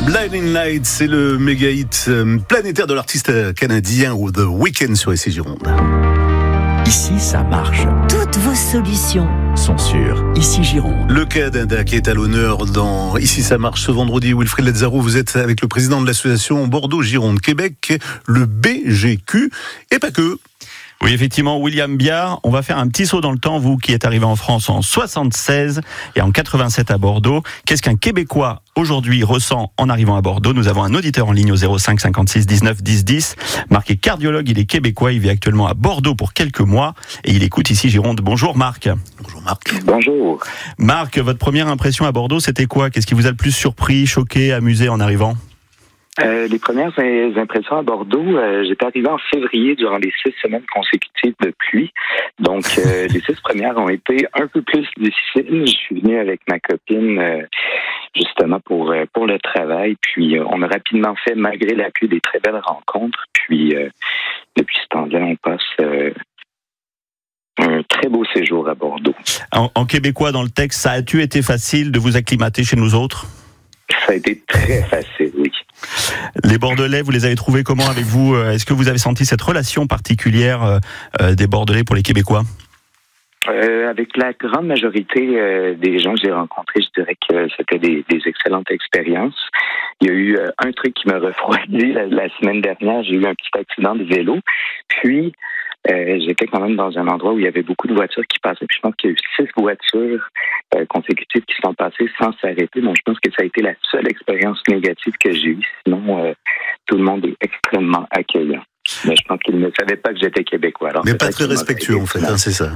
Blinding Lights, c'est le méga hit planétaire de l'artiste canadien The Weeknd sur ici Gironde. Ici, ça marche. Toutes vos solutions Sont sur Ici Gironde. Le Canada qui est à l'honneur dans Ici ça marche ce vendredi. Wilfried Lazzaro, vous êtes avec le président de l'association Bordeaux-Gironde-Québec, le BGQ, et pas que. Oui, effectivement, William Biard, on va faire un petit saut dans le temps, vous qui êtes arrivé en France en 76 et en 87 à Bordeaux. Qu'est-ce qu'un Québécois aujourd'hui ressent en arrivant à Bordeaux? Nous avons un auditeur en ligne au 05 56 19 10 10. Marc est cardiologue, il est québécois, il vit actuellement à Bordeaux pour quelques mois et il écoute ici Gironde. Bonjour Marc. Bonjour Marc. Bonjour. Marc, votre première impression à Bordeaux, c'était quoi? Qu'est-ce qui vous a le plus surpris, choqué, amusé en arrivant? Les premières impressions à Bordeaux, j'étais arrivé en février durant les 6 semaines consécutives de pluie. Donc, les 6 premières ont été un peu plus difficiles. Je suis venu avec ma copine justement pour le travail. Puis, on a rapidement fait, malgré la pluie, des très belles rencontres. Puis, depuis ce temps-là, on passe un très beau séjour à Bordeaux. En québécois, dans le texte, ça a-tu été facile de vous acclimater chez nous autres? Ça a été très facile, oui. Les Bordelais, vous les avez trouvés comment avec vous? Est-ce que vous avez senti cette relation particulière des Bordelais pour les Québécois? Avec la grande majorité des gens que j'ai rencontrés, je dirais que c'était des excellentes expériences. Il y a eu un truc qui m'a refroidi la semaine dernière. J'ai eu un petit accident de vélo. Puis, j'étais quand même dans un endroit où il y avait beaucoup de voitures qui passaient. Puis je pense qu'il y a eu 6 voitures consécutives qui sont passées sans s'arrêter. Donc, je pense que ça a été la seule expérience négative que j'ai eue. Sinon, tout le monde est extrêmement accueillant. Mais je pense qu'ils ne savaient pas que j'étais québécois. Alors, mais pas très respectueux en fait, c'est ça.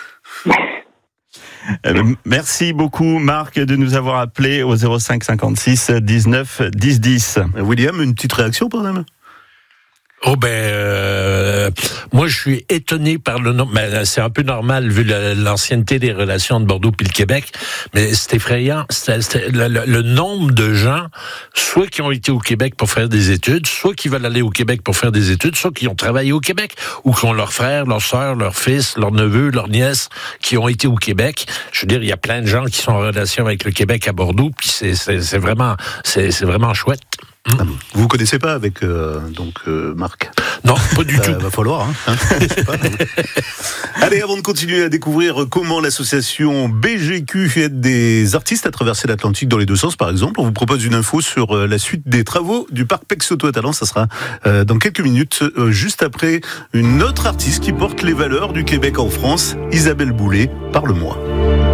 Merci beaucoup Marc de nous avoir appelé au 05 56 19 10 10. William, une petite réaction quand même? Moi je suis étonné par le nombre. C'est un peu normal vu l'ancienneté des relations de Bordeaux puis le Québec, mais c'est effrayant. Le nombre de gens, soit qui ont été au Québec pour faire des études, soit qui veulent aller au Québec pour faire des études, soit qui ont travaillé au Québec, ou qui ont leurs frères, leurs sœurs, leurs fils, leurs neveux, leurs nièces qui ont été au Québec. Je veux dire, il y a plein de gens qui sont en relation avec le Québec à Bordeaux, puis c'est vraiment chouette. Vous connaissez pas avec Marc? Non, pas du tout. Va falloir. Je sais pas. Allez, avant de continuer à découvrir comment l'association BGQ aide des artistes à traverser l'Atlantique dans les deux sens, par exemple, on vous propose une info sur la suite des travaux du parc Pexoto à Talence. Ça sera dans quelques minutes, juste après une autre artiste qui porte les valeurs du Québec en France, Isabelle Boulay. Parle-moi.